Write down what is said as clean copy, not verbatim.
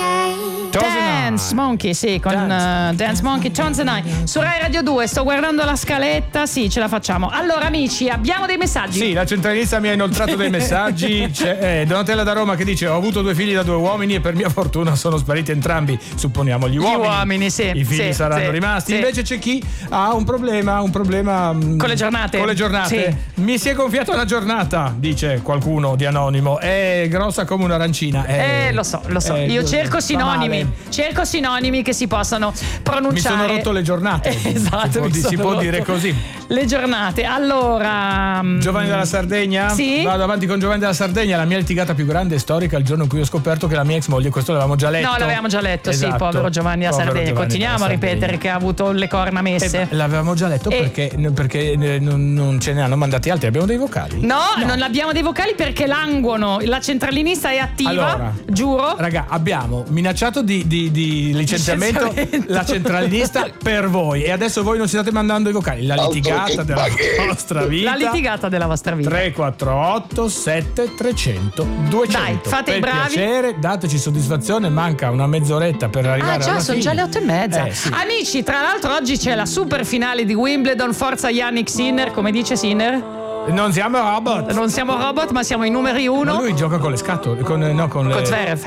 Dance Monkey, sì, con Dance Monkey, Tones and I su Rai Radio 2. Sto guardando la scaletta, sì, ce la facciamo. Allora amici, abbiamo dei messaggi. Sì, la centralinista mi ha inoltrato dei messaggi. C'è Donatella da Roma che dice: ho avuto 2 figli da 2 uomini e per mia fortuna sono spariti entrambi. Supponiamo gli uomini, sì. I figli saranno rimasti. Sì. Invece c'è chi ha un problema con le giornate. Sì. Mi si è gonfiata una giornata, dice qualcuno di anonimo. È grossa come un'arancina. Lo so. Io cerco sinonimi che si possano pronunciare. Mi sono rotto le giornate. Esatto. Si può dire così. Le giornate. Allora, Giovanni dalla Sardegna. Sì. Vado avanti con Giovanni dalla Sardegna. La mia litigata più grande e storica il giorno in cui ho scoperto che la mia ex moglie, questo l'avevamo già letto. No, l'avevamo già letto, esatto. Sì, povero Giovanni dalla Sardegna. Continuiamo a ripetere che ha avuto le corna messe. L'avevamo già letto perché non ce ne hanno mandati altri. Abbiamo dei vocali? No, non abbiamo dei vocali perché languono. La centralinista è attiva, allora, giuro. Raga, abbiamo minacciato di licenziamento la centralinista per voi e adesso voi non ci state mandando i vocali. La litigata della vostra vita. La litigata della vostra vita. 348 7300 200. Dai, fate per i bravi. piacere, dateci soddisfazione, manca una mezz'oretta per arrivare alla sono fine. già le 8:30. Sì. Amici, tra l'altro oggi c'è la super finale di Wimbledon. Forza Yannick Sinner, come dice Sinner. Non siamo robot, ma siamo i numeri 1. Ma lui gioca con le scatole, con Zverev.